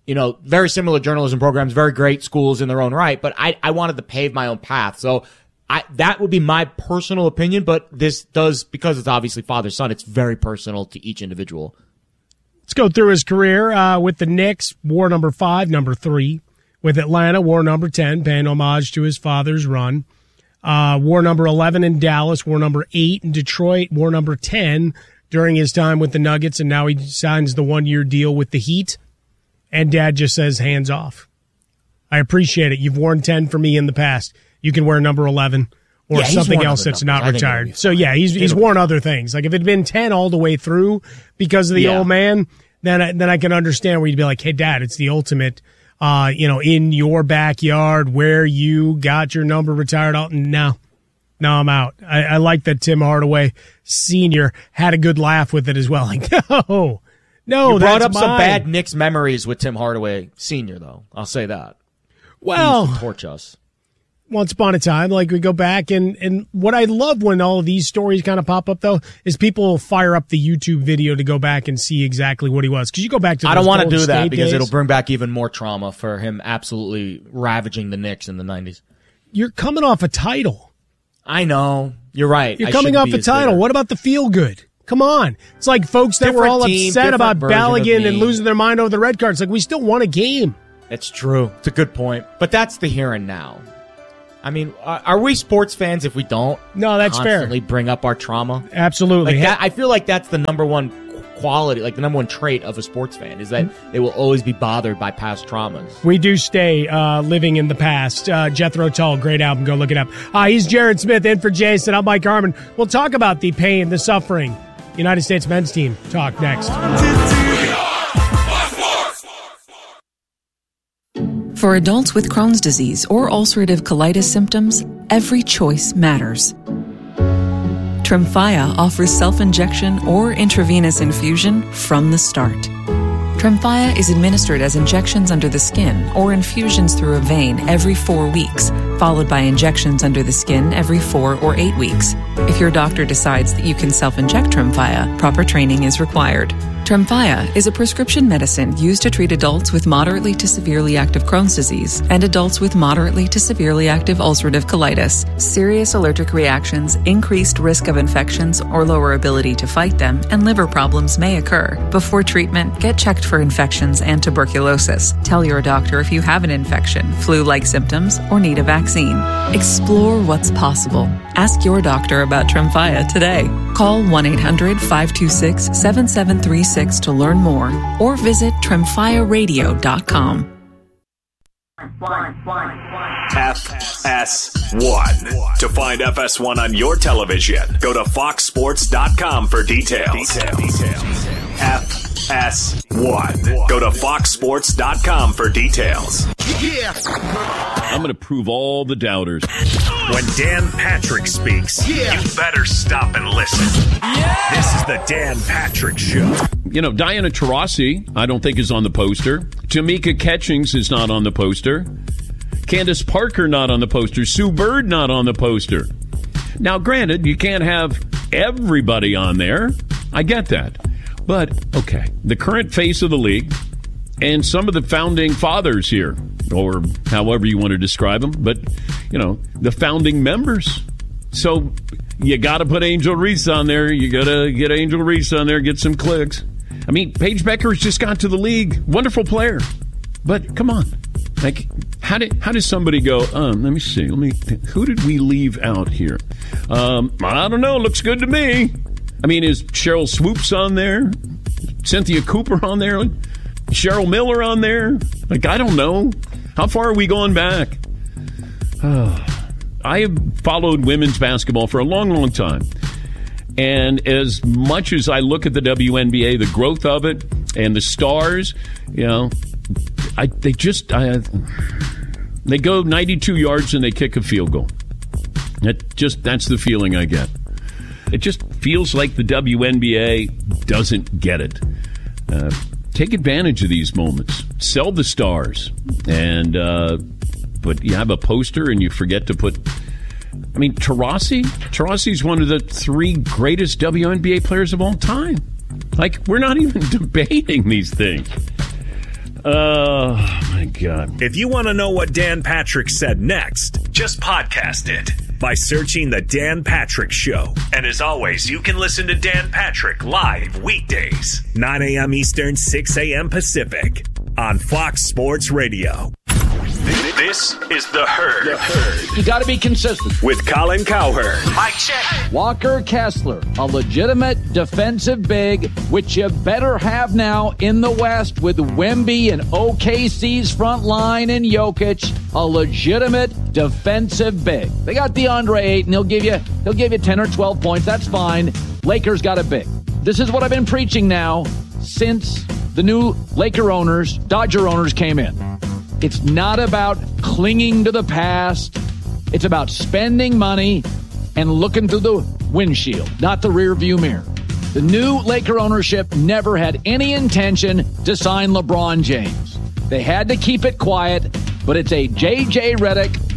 P: Very similar journalism programs, very great schools in their own right, but I wanted to pave my own path. So that would be my personal opinion, but this does, because it's obviously father-son, it's very personal to each individual.
O: Let's go through his career with the Knicks, wore number 5, number 3. With Atlanta, wore number 10, paying homage to his father's run. Wore number 11 in Dallas, wore number 8 in Detroit, wore number 10 during his time with the Nuggets, and now he signs the 1-year deal with the Heat. And Dad just says, hands off. I appreciate it. You've worn 10 for me in the past. You can wear number 11 or something else that's not retired. So, yeah, he's worn other things. Like, if it had been 10 all the way through because of the old man, then I can understand where you'd be like, hey, Dad, it's the ultimate, in your backyard where you got your number retired. No, I'm out. I like that Tim Hardaway Sr. had a good laugh with it as well. Like, no,
P: you brought up
O: mine.
P: some bad Knicks memories with Tim Hardaway Sr., though. I'll say that.
O: Well,
P: he used to torch us.
O: once upon a time. Like, we go back, and what I love when all of these stories kind of pop up, though, is people will fire up the YouTube video to go back and see exactly what he was. Because you go back to
P: I don't want to do that
O: State
P: because
O: days.
P: it'll bring back even more trauma for him absolutely ravaging the Knicks in the 90s.
O: You're coming off a title.
P: I know. You're right.
O: You're coming off a title. What about the feel good? Come on. It's like folks that were all upset about Balogun and losing their mind over the red card. It's like, we still won a game.
P: It's true. It's a good point. But that's the here and now. I mean, are we sports fans if we don't constantly bring up our trauma?
O: Absolutely.
P: Like that, I feel like that's the number one quality, like the number one trait of a sports fan, is that they will always be bothered by past traumas.
O: We do stay living in the past. Jethro Tull, great album. Go look it up. He's Jared Smith in for Jason. I'm Mike Harmon. We'll talk about the pain, the suffering. United States men's team talk next.
D: For adults with Crohn's disease or ulcerative colitis symptoms, every choice matters. Tremfya offers self-injection or intravenous infusion from the start. Tremfya is administered as injections under the skin or infusions through a vein every 4 weeks, followed by injections under the skin every 4 or 8 weeks. If your doctor decides that you can self-inject Tremfya, proper training is required. Tremfya is a prescription medicine used to treat adults with moderately to severely active Crohn's disease and adults with moderately to severely active ulcerative colitis. Serious allergic reactions, increased risk of infections or lower ability to fight them, and liver problems may occur. Before treatment, get checked for infections and tuberculosis. Tell your doctor if you have an infection, flu-like symptoms, or need a vaccine. Explore what's possible. Ask your doctor about Tremfya today. Call 1-800-526-7736 to learn more or visit TremfyaRadio.com.
C: FS1. To find FS1 on your television, go to foxsports.com for details. FS1. Go to foxsports.com for details.
K: I'm going to prove all the doubters.
C: When Dan Patrick speaks, you better stop and listen. This is the Dan Patrick Show.
K: You know, Diana Taurasi, I don't think is on the poster. Tamika Catchings is not on the poster. Candace Parker not on the poster. Sue Bird not on the poster. Now, granted, you can't have everybody on there. I get that. But, okay, the current face of the league and some of the founding fathers here, or however you want to describe them, but, you know, the founding members. So you got to put Angel Reese on there. You got to get Angel Reese on there, get some clicks. I mean, Paige Beckers just got to the league. Wonderful player. But come on. Like, how does somebody go, let me see. Who did we leave out here? I don't know. Looks good to me. I mean, is Cheryl Swoops on there? Cynthia Cooper on there? Cheryl Miller on there? Like, I don't know. How far are we going back? I have followed women's basketball for a long, long time. And as much as I look at the WNBA, the growth of it, and the stars, you know, they go 92 yards and they kick a field goal. That's the feeling I get. It just feels like the WNBA doesn't get it. Take advantage of these moments. Sell the stars. And but you have a poster and you forget to put... I mean, Taurasi's one of the 3 greatest WNBA players of all time. Like, we're not even debating these things. Oh, my God.
C: If you want to know what Dan Patrick said next, just podcast it by searching The Dan Patrick Show. And as always, you can listen to Dan Patrick live weekdays, 9 a.m. Eastern, 6 a.m. Pacific on Fox Sports Radio. This is The Herd.
E: You got to be consistent.
C: With Colin Cowherd.
E: Mike check. Walker Kessler, a legitimate defensive big, which you better have now in the West with Wemby and OKC's front line and Jokic, a legitimate defensive big. They got DeAndre Ayton. He'll give you 10 or 12 points. That's fine. Lakers got a big. This is what I've been preaching now since the new Dodger owners came in. It's not about clinging to the past. It's about spending money and looking through the windshield, not the rear view mirror. The new Laker ownership never had any intention to sign LeBron James. They had to keep it quiet, but it's a J.J. Redick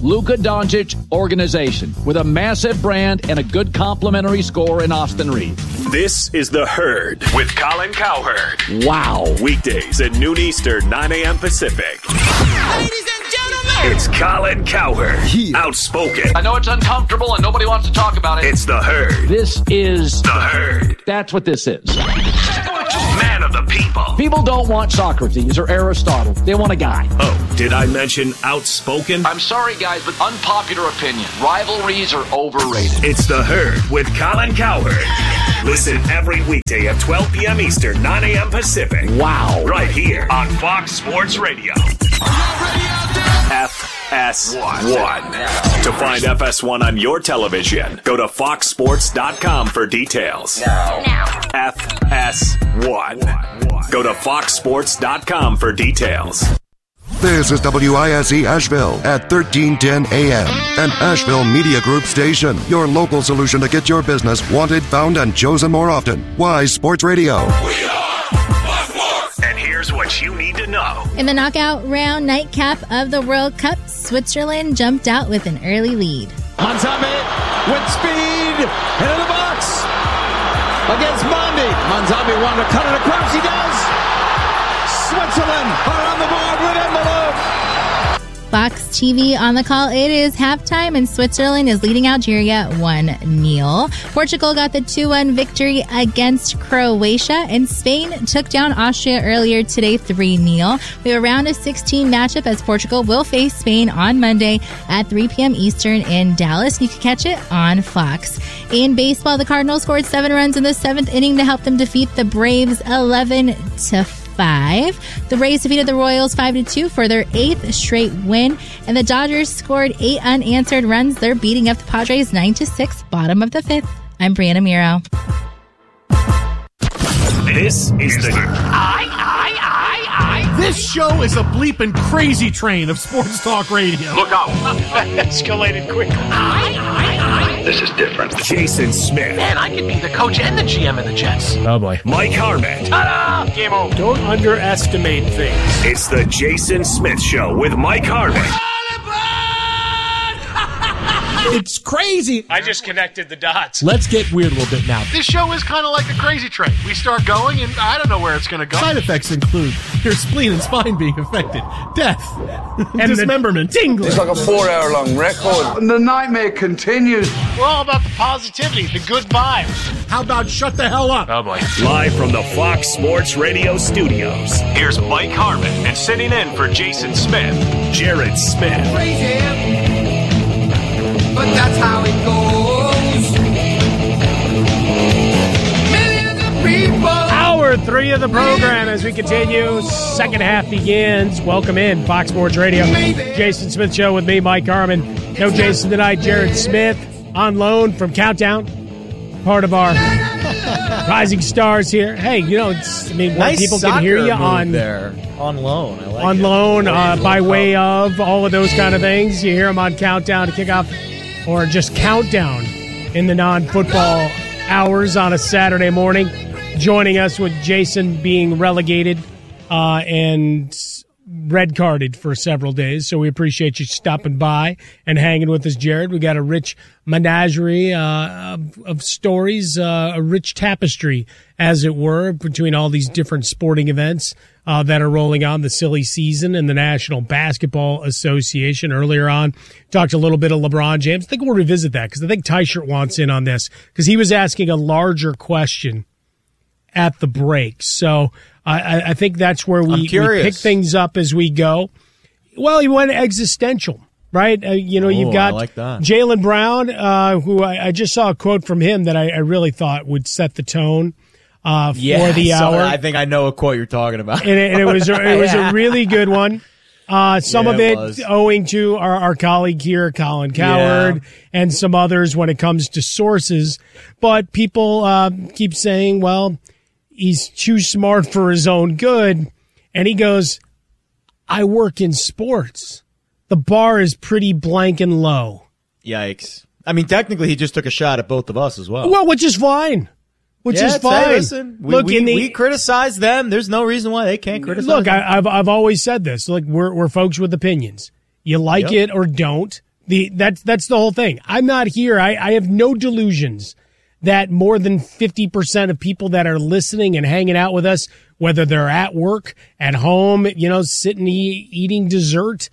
E: Luka Doncic organization with a massive brand and a good complimentary score in Austin Reed.
C: This is The Herd with Colin Cowherd.
E: Wow.
C: Weekdays at noon Eastern, 9 a.m. Pacific.
F: Ladies and gentlemen,
C: it's Colin Cowherd. Outspoken.
E: I know it's uncomfortable and nobody wants to talk about it.
C: It's The Herd.
E: This is
C: The Herd.
E: That's what this is.
C: Man of the people.
E: People don't want Socrates or Aristotle. They want a guy.
C: Oh, did I mention outspoken?
E: I'm sorry, guys, but unpopular opinion. Rivalries are overrated.
C: It's The Herd with Colin Cowherd. Listen every weekday at 12 p.m. Eastern, 9 a.m. Pacific.
E: Wow.
C: Right here on Fox Sports Radio. FS1. To find FS1 on your television, go to foxsports.com for details.
F: now.
C: FS1. Go to foxsports.com for details.
G: This is WISE Asheville at 1310 AM, an Asheville Media Group station. Your local solution to get your business wanted, found, and chosen more often. Wise Sports Radio.
C: And here's what you need to know.
Q: In the knockout round nightcap of the World Cup, Switzerland jumped out with an early lead.
E: Manzame with speed into the box against Mondi. Manzame wanted to cut it across. He does. Switzerland are on the board with envelope.
Q: Fox TV on the call. It is halftime, and Switzerland is leading Algeria 1-0. Portugal got the 2-1 victory against Croatia, and Spain took down Austria earlier today 3-0. We have a round of 16 matchup as Portugal will face Spain on Monday at 3 p.m. Eastern in Dallas. You can catch it on Fox. In baseball, the Cardinals scored 7 runs in the 7th inning to help them defeat the Braves 11-5. The Rays defeated the Royals 5-2 for their 8th straight win, and the Dodgers scored 8 unanswered runs. They're beating up the Padres 9-6, bottom of the 5th. I'm Brianna Miro.
C: This is the
L: This show is a bleeping crazy train of sports talk radio.
X: Look out.
O: Escalated quickly.
C: This is different. Jason Smith.
F: Man, I could be the coach and the GM of the Jets.
L: Oh, boy.
C: Mike Harmon.
F: Ta-da! Game over.
O: Don't underestimate things.
C: It's the Jason Smith Show with Mike Harmon.
L: It's crazy.
O: I just connected the dots.
L: Let's get weird a little bit now.
F: This show is kind of like the crazy train. We start going, and I don't know where it's going to go.
L: Side effects include your spleen and spine being affected, death, and dismemberment, tingling.
I: It's like a 4-hour-long record. And the nightmare continues.
O: We're all about the positivity, the good vibes.
L: How about shut the hell up?
F: Oh, boy.
C: Live from the Fox Sports Radio studios, here's Mike Harmon, and sitting in for Jason Smith, Jared Smith.
F: Crazy. But that's how it goes. Millions of people.
O: Hour 3 of the program as we continue. Second half begins. Welcome in, Fox Sports Radio. Jason Smith Show with me, Mike Harmon. No Jason tonight. Jared Smith on loan from Countdown. Part of our Rising Stars here. Hey, you know,
P: nice
O: people can hear you on
P: loan. I like
O: on
P: it.
O: loan by way of all of those kind of things. You hear them on Countdown to kick off, or just Countdown in the non-football hours on a Saturday morning. Joining us with Jason being relegated and red carded for several days. So we appreciate you stopping by and hanging with us, Jared. We got a rich menagerie of stories, a rich tapestry, as it were, between all these different sporting events that are rolling on, the silly season and the National Basketball Association. Earlier on, talked a little bit of LeBron James. I think we'll revisit that because I think Tyshirt wants in on this because he was asking a larger question at the break. So I think that's where we pick things up as we go. Well, he went existential, right? You've got
P: like
O: Jaylen Brown, who I just saw a quote from him that I really thought would set the tone for the hour.
P: I think I know what quote you're talking about.
O: And it was a really good one. Some of it owing to our colleague here, Colin Cowherd, and some others when it comes to sources. But people keep saying, well, he's too smart for his own good. And he goes, I work in sports. The bar is pretty blank and low.
P: Yikes. I mean, technically, he just took a shot at both of us as well.
O: Well, which is fine.
P: Listen, we criticize them. There's no reason why they can't criticize them.
O: I've always said this. Like, we're folks with opinions. You like it or don't. That's the whole thing. I'm not here. I have no delusions that more than 50% of people that are listening and hanging out with us, whether they're at work, at home, sitting eating dessert,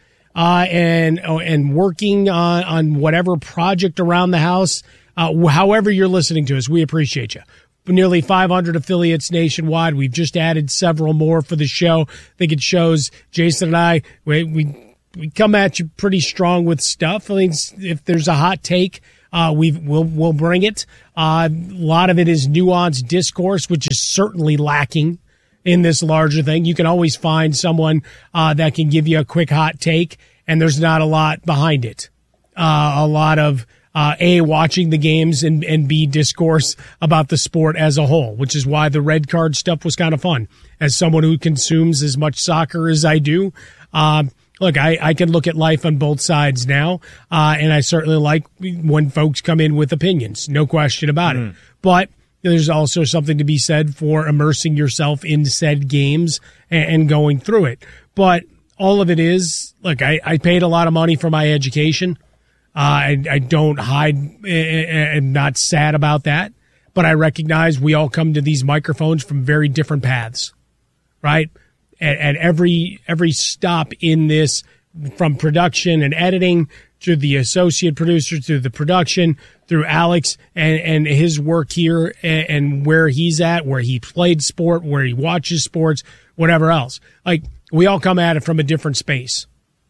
O: and working on whatever project around the house, however you're listening to us, we appreciate you. Nearly 500 affiliates nationwide. We've just added several more for the show. I think it shows Jason and I, we come at you pretty strong with stuff. I mean, if there's a hot take, we'll bring it. A lot of it is nuanced discourse, which is certainly lacking in this larger thing. You can always find someone that can give you a quick hot take, and there's not a lot behind it. A lot of A, watching the games, and B, discourse about the sport as a whole, which is why the red card stuff was kind of fun. As someone who consumes as much soccer as I do, look, I can look at life on both sides now, and I certainly like when folks come in with opinions, no question about it. But there's also something to be said for immersing yourself in said games and going through it. But all of it is, look, I paid a lot of money for my education. I don't hide and not sad about that, but I recognize we all come to these microphones from very different paths, right? At every stop in this, from production and editing to the associate producer, to the production, through Alex and his work here and where he's at, where he played sport, where he watches sports, whatever else. Like, we all come at it from a different space.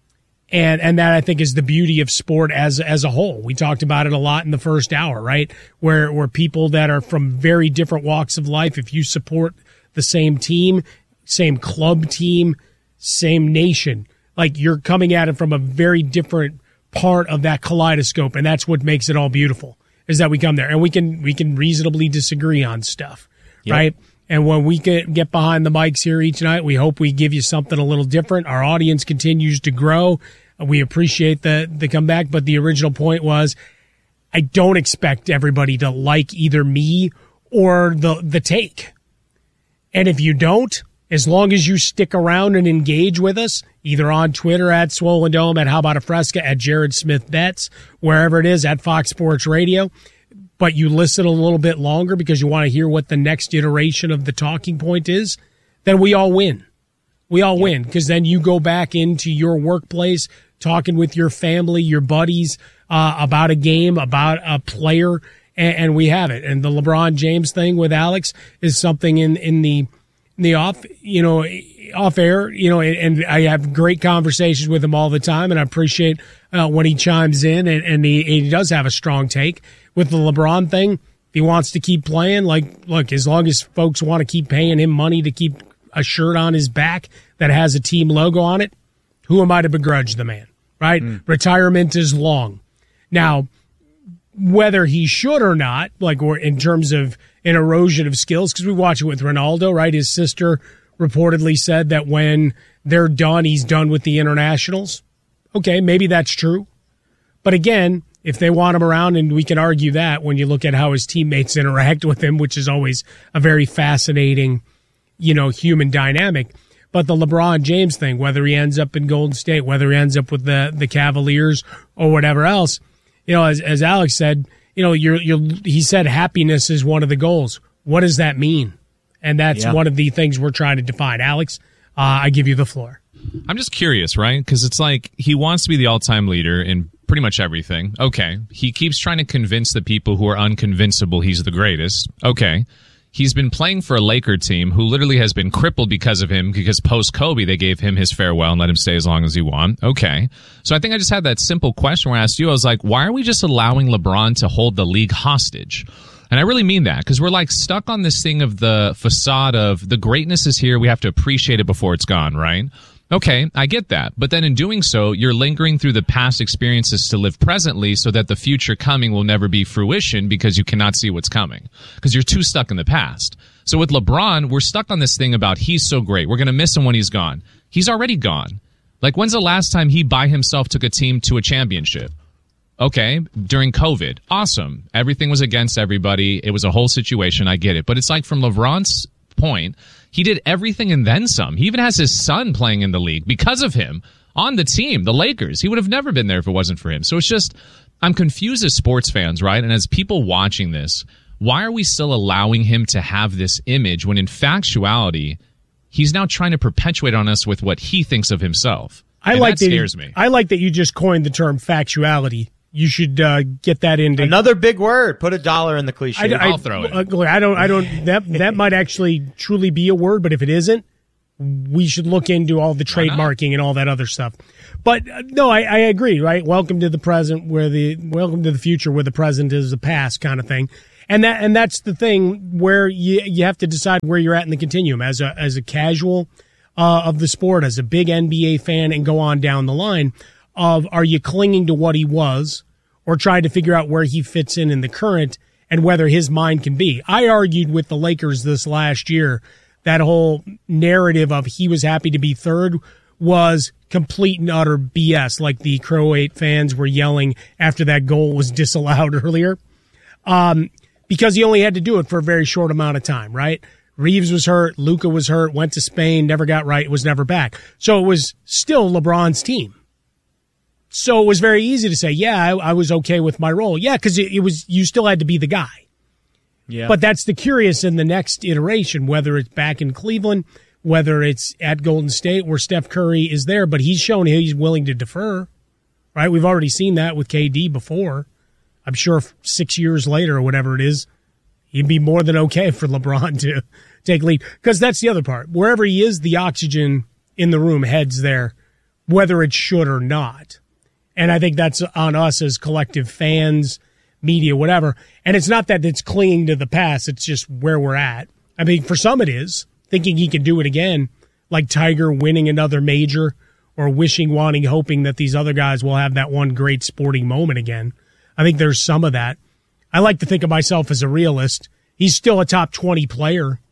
O: And that, I think, is the beauty of sport as a whole. We talked about it a lot in the first hour, right? Where people that are from very different walks of life, if you support the same team, same club team, same nation, like, you're coming at it from a very different part of that kaleidoscope, and that's what makes it all beautiful, is that we come there and we can reasonably disagree on stuff, right? And when we get behind the mics here each night, we hope we give you something a little different. Our audience continues to grow. We appreciate the comeback, but the original point was, I don't expect everybody to like either me or the take. And if you don't, as long as you stick around and engage with us, either on Twitter at Swollen Dome, at How About a Fresca, at Jared Smith Betts, wherever it is, at Fox Sports Radio, but you listen a little bit longer because you want to hear what the next iteration of the talking point is, then we all win. We all win, because then you go back into your workplace talking with your family, your buddies, about a game, about a player, and we have it. And the LeBron James thing with Alex is something in the off air, and I have great conversations with him all the time, and I appreciate when he chimes in, and he does have a strong take. With the LeBron thing, if he wants to keep playing, like, look, as long as folks want to keep paying him money to keep a shirt on his back that has a team logo on it, who am I to begrudge the man, right? Retirement is long. Now, whether he should or not, like, or in terms of an erosion of skills, because we watch it with Ronaldo, right? His sister reportedly said that when they're done, he's done with the internationals. Okay, maybe that's true. But again, if they want him around, and we can argue that when you look at how his teammates interact with him, which is always a very fascinating, human dynamic. But the LeBron James thing, whether he ends up in Golden State, whether he ends up with the Cavaliers or whatever else, as Alex said, he said happiness is one of the goals. What does that mean? And that's one of the things we're trying to define. Alex, I give you the floor.
H: I'm just curious, right? Because it's like he wants to be the all-time leader in pretty much everything. Okay. He keeps trying to convince the people who are unconvincible he's the greatest. Okay. He's been playing for a Laker team who literally has been crippled because of him, because post-Kobe, they gave him his farewell and let him stay as long as he wanted. Okay. So I think I just had that simple question where I asked you, I was like, why are we just allowing LeBron to hold the league hostage? And I really mean that, because we're like stuck on this thing of the facade of the greatness is here, we have to appreciate it before it's gone, right? Okay, I get that. But then in doing so, you're lingering through the past experiences to live presently so that the future coming will never be fruition because you cannot see what's coming, because you're too stuck in the past. So with LeBron, we're stuck on this thing about he's so great. We're going to miss him when he's gone. He's already gone. Like, when's the last time he by himself took a team to a championship? Okay, during COVID. Awesome. Everything was against everybody. It was a whole situation. I get it. But it's like, from LeBron's point, he did everything and then some. He even has his son playing in the league because of him on the team, the Lakers. He would have never been there if it wasn't for him. So it's just, I'm confused as sports fans, right? And as people watching this, why are we still allowing him to have this image when in factuality, he's now trying to perpetuate on us with what he thinks of himself? That scares me.
O: I like that you just coined the term factuality. You should get that into
P: another big word. Put $1 in the cliche.
H: I'll throw it.
O: I don't. That might actually truly be a word, but if it isn't, we should look into all the trademarking and all that other stuff. But no, I agree. Right? Welcome to the present, welcome to the future, where the present is the past, kind of thing. And that's the thing where you have to decide where you're at in the continuum as a casual of the sport, as a big NBA fan, and go on down the line. Of, are you clinging to what he was or trying to figure out where he fits in the current and whether his mind can be? I argued with the Lakers this last year, that whole narrative of he was happy to be third was complete and utter BS, like the Croat fans were yelling after that goal was disallowed earlier, because he only had to do it for a very short amount of time, right? Reeves was hurt, Luka was hurt, went to Spain, never got right, was never back. So it was still LeBron's team. So it was very easy to say, yeah, I was okay with my role. Yeah, because it was, you still had to be the guy.
P: Yeah.
O: But that's the curious in the next iteration, whether it's back in Cleveland, whether it's at Golden State where Steph Curry is there, but he's shown he's willing to defer, right? We've already seen that with KD before. I'm sure 6 years later or whatever it is, he'd be more than okay for LeBron to take lead. Because that's the other part. Wherever he is, the oxygen in the room heads there, whether it should or not. And I think that's on us as collective fans, media, whatever. And it's not that it's clinging to the past. It's just where we're at. I mean, for some it is, thinking he can do it again, like Tiger winning another major or wishing, wanting, hoping that these other guys will have that one great sporting moment again. I think there's some of that. I like to think of myself as a realist. He's still a top 20 player,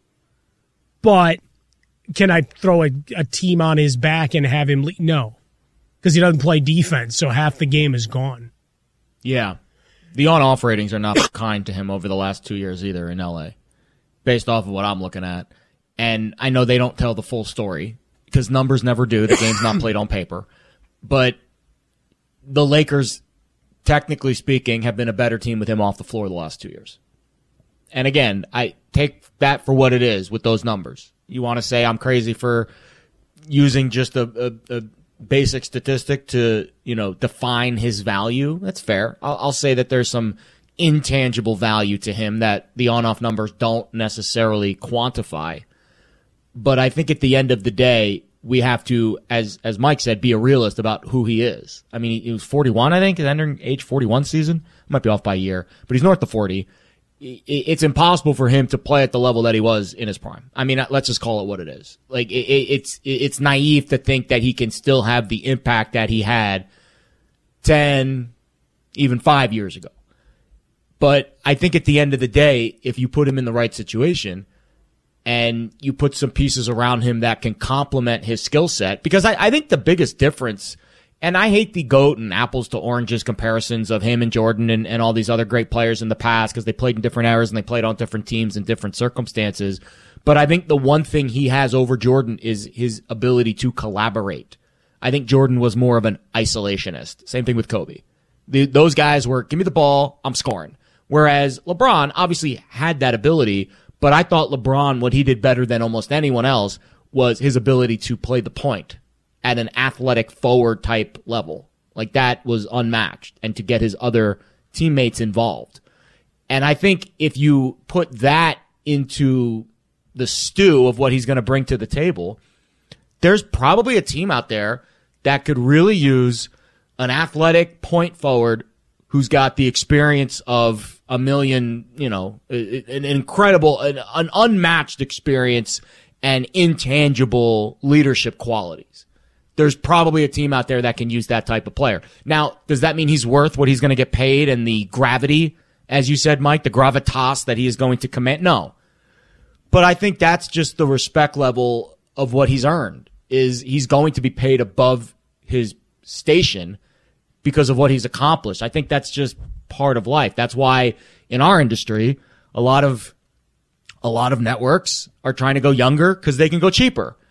O: but can I throw a team on his back and have him lead? No. Because he doesn't play defense, so half the game is gone.
P: Yeah. The on-off ratings are not kind to him over the last 2 years either in L.A., based off of what I'm looking at. And I know they don't tell the full story, because numbers never do. The game's not played on paper. But the Lakers, technically speaking, have been a better team with him off the floor the last 2 years. And again, I take that for what it is with those numbers. You want to say I'm crazy for using just a basic statistic to, define his value. That's fair. I'll say that there's some intangible value to him that the on-off numbers don't necessarily quantify. But I think at the end of the day, we have to, as Mike said, be a realist about who he is. I mean, he was 41, I think, entering age 41 season. Might be off by a year, but he's north of 40. It's impossible for him to play at the level that he was in his prime. I mean, let's just call it what it is. Like, it's naive to think that he can still have the impact that he had 10, even 5 years ago. But I think at the end of the day, if you put him in the right situation and you put some pieces around him that can complement his skill set, because I think the biggest difference, and I hate the GOAT and apples to oranges comparisons of him and Jordan and all these other great players in the past, because they played in different eras and they played on different teams in different circumstances. But I think the one thing he has over Jordan is his ability to collaborate. I think Jordan was more of an isolationist. Same thing with Kobe. Those guys were, give me the ball, I'm scoring. Whereas LeBron obviously had that ability, but I thought LeBron, what he did better than almost anyone else was his ability to play the point at an athletic forward type level. Like, that was unmatched, and to get his other teammates involved. And I think if you put that into the stew of what he's going to bring to the table, there's probably a team out there that could really use an athletic point forward who's got the experience of a million, an incredible, an unmatched experience and intangible leadership qualities. There's probably a team out there that can use that type of player. Now, does that mean he's worth what he's going to get paid and the gravity, as you said, Mike, the gravitas that he is going to command? No. But I think that's just the respect level of what he's earned, is he's going to be paid above his station because of what he's accomplished. I think that's just part of life. That's why in our industry, a lot of networks are trying to go younger because they can go cheaper.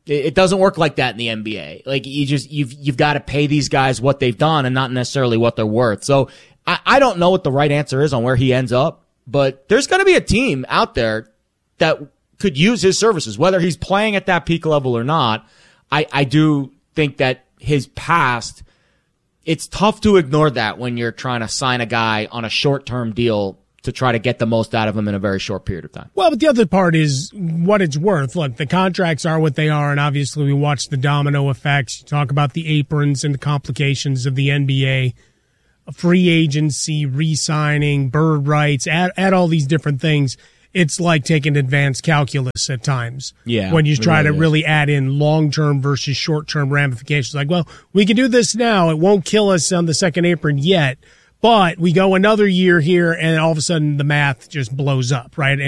P: It doesn't work like that in the NBA. Like you've got to pay these guys what they've done and not necessarily what they're worth. So I don't know what the right answer is on where he ends up, but there's going to be a team out there that could use his services, whether he's playing at that peak level or not. I do think that his past, it's tough to ignore that when you're trying to sign a guy on a short-term deal to try to get the most out of him in a very short period of time.
O: Well, but the other part is what it's worth. Look, the contracts are what they are, and obviously we watch the domino effects. You talk about the aprons and the complications of the NBA, free agency, re-signing, bird rights, add all these different things. It's like taking advanced calculus at times.
P: Yeah,
O: when you try to really add in long-term versus short-term ramifications. Like, well, we can do this now. It won't kill us on the second apron yet. But we go another year here, and all of a sudden the math just blows up, right?